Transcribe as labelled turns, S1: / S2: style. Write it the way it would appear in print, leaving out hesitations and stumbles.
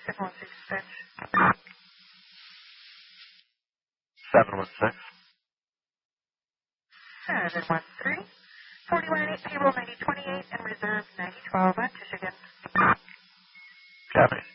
S1: 716 dispatch.
S2: 716.
S1: 713. 41-8, payroll 9028, and reserve 9012 on Michigan.
S2: Copy.